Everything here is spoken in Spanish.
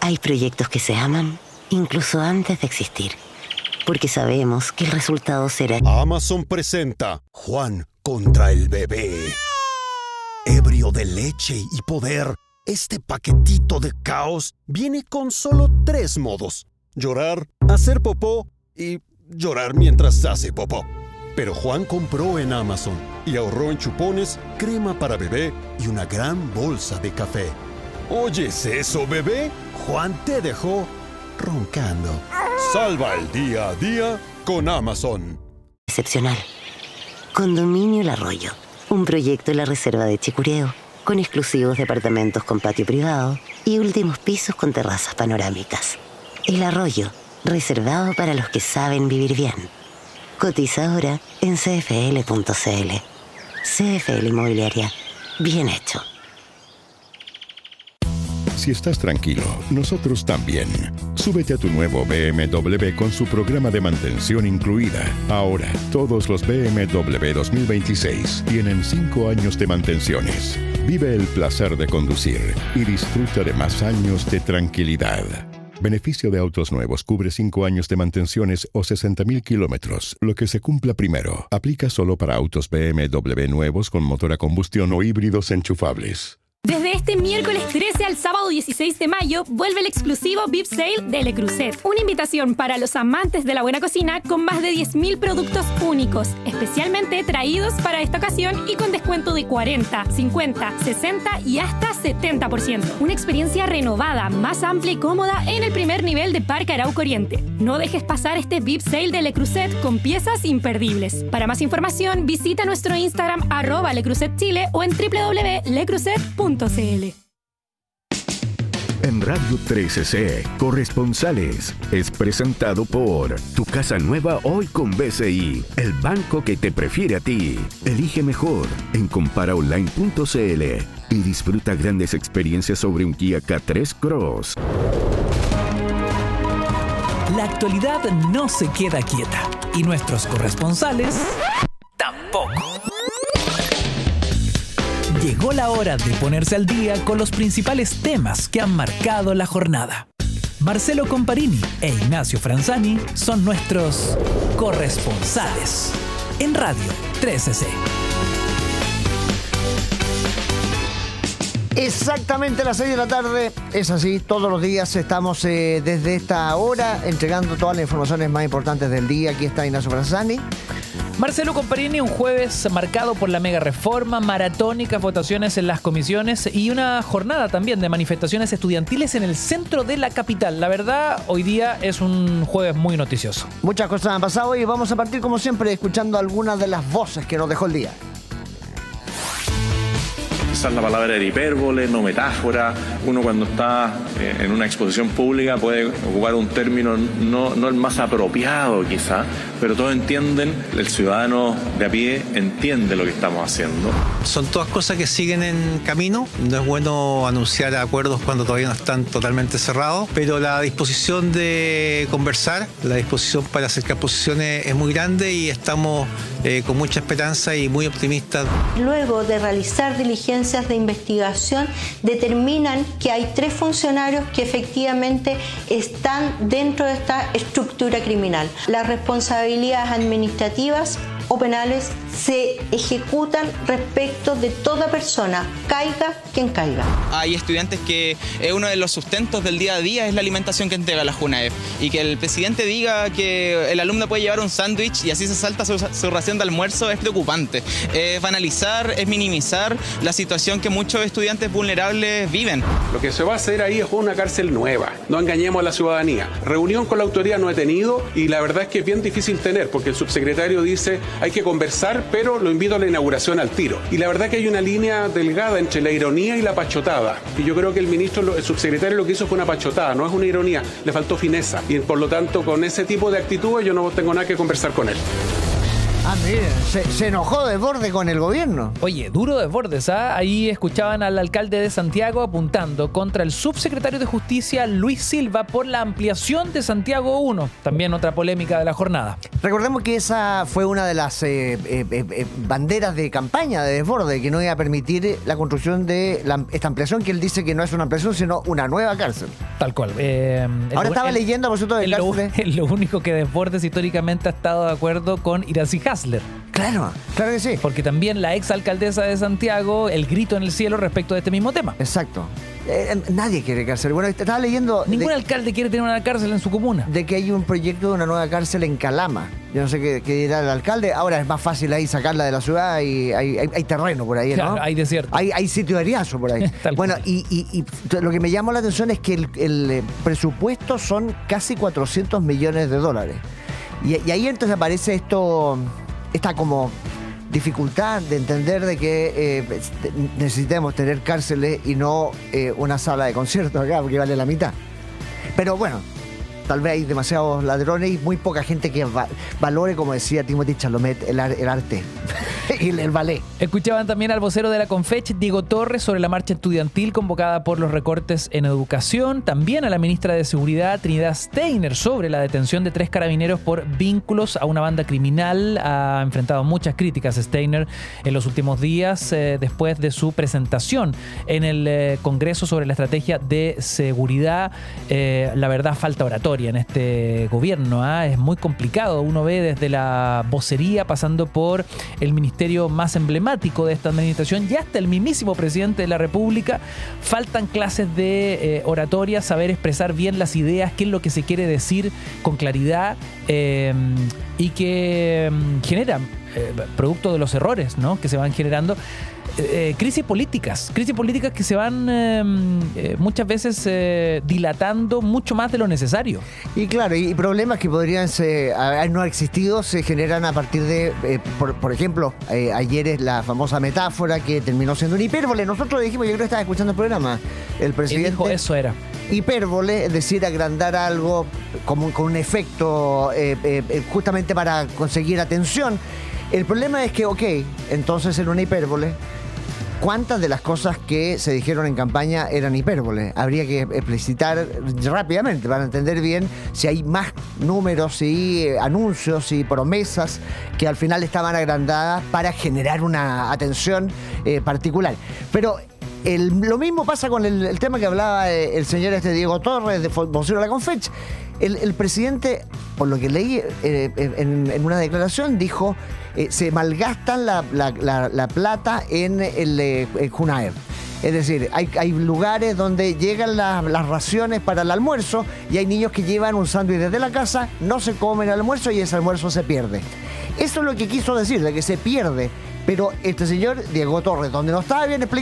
Hay proyectos que se aman incluso antes de existir, porque sabemos que el resultado será... Amazon presenta Juan contra el bebé. Ebrio de leche y poder, este paquetito de caos viene con solo 3 modos: llorar, hacer popó y llorar mientras hace popó. Pero Juan compró en Amazon y ahorró en chupones, crema para bebé y una gran bolsa de café. ¿Oyes eso, bebé? Juan te dejó roncando. Salva el día a día con Amazon. Excepcional. Condominio El Arroyo, un proyecto en la reserva de Chicureo, con exclusivos departamentos con patio privado y últimos pisos con terrazas panorámicas. El Arroyo, reservado para los que saben vivir bien. Cotiza ahora en cfl.cl. CFL Inmobiliaria. Bien hecho. Si estás tranquilo, nosotros también. Súbete a tu nuevo BMW con su programa de mantención incluida. Ahora, todos los BMW 2026 tienen 5 años de mantenciones. Vive el placer de conducir y disfruta de más años de tranquilidad. Beneficio de autos nuevos cubre 5 años de mantenciones o 60.000 kilómetros. Lo que se cumpla primero. Aplica solo para autos BMW nuevos con motor a combustión o híbridos enchufables. Desde este miércoles 13 al sábado 16 de mayo vuelve el exclusivo VIP Sale de Le Creuset. Una invitación para los amantes de la buena cocina con más de 10.000 productos únicos, especialmente traídos para esta ocasión y con descuento de 40, 50, 60 y hasta 70%. Una experiencia renovada, más amplia y cómoda en el primer nivel de Parque Arauco Oriente. No dejes pasar este VIP Sale de Le Creuset con piezas imperdibles. Para más información, visita nuestro Instagram @LeCreusetChile o en www.lecreuset.cl. En Radio 13C, Corresponsales, es presentado por Tu Casa Nueva hoy con BCI, el banco que te prefiere a ti. Elige mejor en comparaonline.cl y disfruta grandes experiencias sobre un Kia K3 Cross. La actualidad no se queda quieta y nuestros corresponsales tampoco. Llegó la hora de ponerse al día con los principales temas que han marcado la jornada. Marcelo Comparini e Ignacio Franzani son nuestros corresponsales en Radio 13C. Exactamente a las 6 de la tarde, es así, todos los días estamos desde esta hora entregando todas las informaciones más importantes del día. Aquí está Ignacio Franzani. Marcelo Comparini, un jueves marcado por la mega reforma, maratónicas votaciones en las comisiones y una jornada también de manifestaciones estudiantiles en el centro de la capital. La verdad, hoy día es un jueves muy noticioso. Muchas cosas han pasado y vamos a partir como siempre escuchando algunas de las voces que nos dejó el día. Quizás la palabra era hipérbole, no metáfora. Uno cuando está en una exposición pública puede ocupar un término no el más apropiado quizá, pero todos entienden, el ciudadano de a pie entiende lo que estamos haciendo. Son todas cosas que siguen en camino. No es bueno anunciar acuerdos cuando todavía no están totalmente cerrados, pero la disposición de conversar, la disposición para acercar posiciones es muy grande y estamos con mucha esperanza y muy optimistas. Luego de realizar diligencias de investigación, determinan que hay 3 funcionarios que efectivamente están dentro de esta estructura criminal. Las responsabilidades administrativas o penales se ejecutan respecto de toda persona, caiga quien caiga. Hay estudiantes que uno de los sustentos del día a día es la alimentación que entrega la JUNAEP, y que el presidente diga que el alumno puede llevar un sándwich y así se salta su ración de almuerzo es preocupante. Es banalizar, es minimizar la situación que muchos estudiantes vulnerables viven. Lo que se va a hacer ahí es una cárcel nueva, no engañemos a la ciudadanía. Reunión con la autoridad no he tenido y la verdad es que es bien difícil tener, porque el subsecretario dice hay que conversar, pero lo invito a la inauguración al tiro. Y la verdad que hay una línea delgada entre la ironía y la pachotada. Y yo creo que el subsecretario lo que hizo fue una pachotada, no es una ironía, le faltó fineza. Y por lo tanto, con ese tipo de actitudes yo no tengo nada que conversar con él. Ah, miren, se enojó Desbordes con el gobierno. Oye, duro Desbordes, ¿ah? Ahí escuchaban al alcalde de Santiago apuntando contra el subsecretario de Justicia, Luis Silva, por la ampliación de Santiago 1. También otra polémica de la jornada. Recordemos que esa fue una de las banderas de campaña de Desbordes, que no iba a permitir la construcción de esta ampliación, que él dice que no es una ampliación, sino una nueva cárcel. Tal cual. Ahora estaba leyendo, por cierto, de cárceles. Lo único que Desbordes históricamente ha estado de acuerdo con Iracy Hasler. Claro que sí. Porque también la exalcaldesa de Santiago, el grito en el cielo respecto de este mismo tema. Exacto. Nadie quiere cárcel. Bueno, estaba leyendo... Ningún alcalde quiere tener una cárcel en su comuna. De que hay un proyecto de una nueva cárcel en Calama. Yo no sé qué dirá el alcalde. Ahora es más fácil ahí sacarla de la ciudad y hay terreno por ahí, ¿no? Claro, hay desierto. Hay sitio de ariazo por ahí. Bueno, y lo que me llamó la atención es que el presupuesto son casi 400 millones de dólares. Y ahí entonces aparece esta como dificultad de entender de que necesitemos tener cárceles y no una sala de conciertos acá, porque vale la mitad. Pero bueno, tal vez hay demasiados ladrones y muy poca gente que valore, como decía Timothy Chalamet, el arte y el ballet. Escuchaban también al vocero de la Confech, Diego Torres, sobre la marcha estudiantil convocada por los recortes en educación. También a la ministra de Seguridad, Trinidad Steiner, sobre la detención de 3 carabineros por vínculos a una banda criminal. Ha enfrentado muchas críticas Steiner en los últimos días, después de su presentación en el Congreso sobre la estrategia de seguridad. La verdad, falta oratoria en este gobierno, ¿eh? Es muy complicado. Uno ve desde la vocería, pasando por el ministerio más emblemático de esta administración y hasta el mismísimo presidente de la República. Faltan clases de oratoria, saber expresar bien las ideas, qué es lo que se quiere decir con claridad, y que generan producto de los errores, ¿no?, que se van generando. Crisis políticas que se van muchas veces dilatando mucho más de lo necesario. Y claro, y problemas que podrían haber no existido se generan a partir de, por ejemplo, ayer es la famosa metáfora que terminó siendo una hipérbole. Nosotros dijimos, yo creo que estaba escuchando el programa, el presidente dijo eso era hipérbole, es decir, agrandar algo con un efecto justamente para conseguir atención. El problema es que, entonces en una hipérbole, ¿cuántas de las cosas que se dijeron en campaña eran hipérbole? Habría que explicitar rápidamente para entender bien si hay más números y anuncios y promesas que al final estaban agrandadas para generar una atención particular. Pero lo mismo pasa con el tema que hablaba el señor Diego Torres, de vocero de la Confech. El presidente, por lo que leí en una declaración, dijo se malgastan la plata en el Junaer. Es decir, hay lugares donde llegan las raciones para el almuerzo y hay niños que llevan un sándwich desde la casa, no se comen el almuerzo y ese almuerzo se pierde. Eso es lo que quiso decir, de que se pierde. Pero este señor, Diego Torres, donde no estaba bien explicado,